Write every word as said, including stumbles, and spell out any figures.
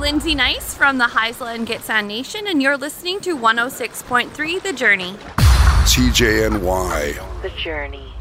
Lindsay Nice from the Haisla and Gitxsan Nation, and you're listening to one oh six point three The Journey. C J N Y. The Journey.